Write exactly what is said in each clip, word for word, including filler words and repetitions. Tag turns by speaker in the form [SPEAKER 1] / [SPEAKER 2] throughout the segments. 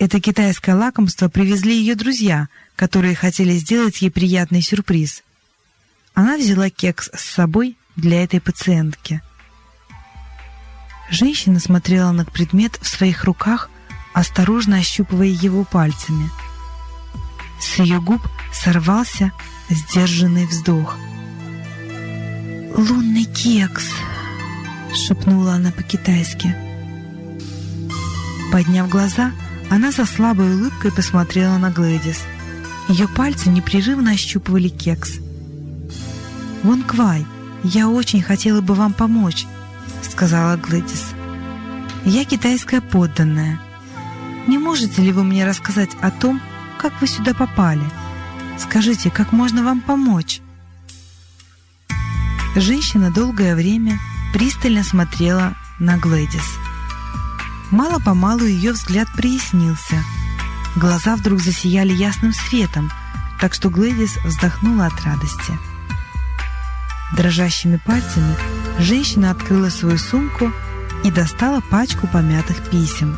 [SPEAKER 1] Это китайское лакомство привезли ее друзья, которые хотели сделать ей приятный сюрприз. Она взяла кекс с собой для этой пациентки. Женщина смотрела на предмет в своих руках, осторожно ощупывая его пальцами. С ее губ сорвался сдержанный вздох. «Лунный кекс!» — шепнула она по-китайски. Подняв глаза, она со слабой улыбкой посмотрела на Глэдис. Ее пальцы непрерывно ощупывали кекс. «Вон Квай, я очень хотела бы вам помочь», — сказала Глэдис. «Я китайская подданная. Не можете ли вы мне рассказать о том, как вы сюда попали? Скажите, как можно вам помочь?» Женщина долгое время пристально смотрела на Глэдис. Мало-помалу ее взгляд прояснился. Глаза вдруг засияли ясным светом, так что Глэдис вздохнула от радости. Дрожащими пальцами женщина открыла свою сумку и достала пачку помятых писем.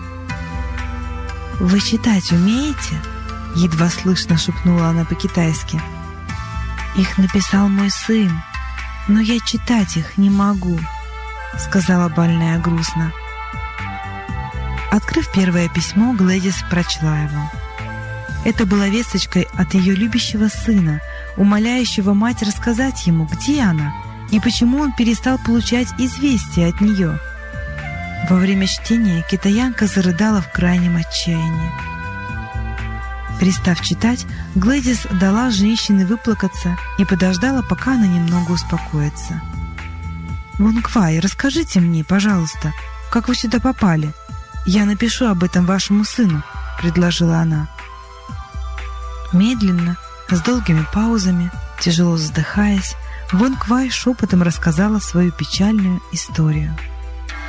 [SPEAKER 1] «Вы читать умеете?» — едва слышно шепнула она по-китайски. «Их написал мой сын, но я читать их не могу», — сказала больная грустно. Открыв первое письмо, Глэдис прочла его. Это было весточкой от ее любящего сына, умоляющего мать рассказать ему, где она и почему он перестал получать известия от нее. Во время чтения китаянка зарыдала в крайнем отчаянии. Перестав читать, Глэдис дала женщине выплакаться и подождала, пока она немного успокоится. «Вон Квай, расскажите мне, пожалуйста, как вы сюда попали? Я напишу об этом вашему сыну», — предложила она. Медленно, с долгими паузами, тяжело вздыхаясь, Вон Квай шепотом рассказала свою печальную историю.